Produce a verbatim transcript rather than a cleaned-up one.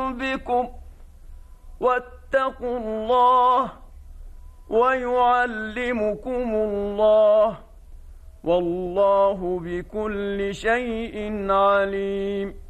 بكم واتقوا الله ويعلمكم الله والله بكل شيء عليم.